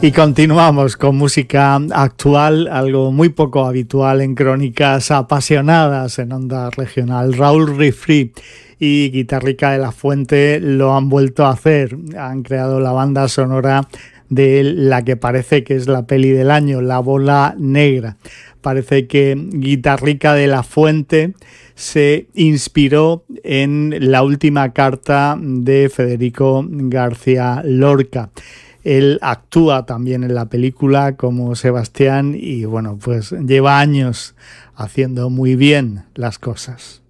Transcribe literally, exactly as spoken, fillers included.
Y continuamos con música actual, algo muy poco habitual en Crónicas Apasionadas en Onda Regional. Raúl Rifré y Guitarrica de la Fuente lo han vuelto a hacer. Han creado la banda sonora de la que parece que es la peli del año, La Bola Negra. Parece que Guitarrica de la Fuente se inspiró en la última carta de Federico García Lorca. Él actúa también en la película como Sebastián y bueno, pues lleva años haciendo muy bien las cosas.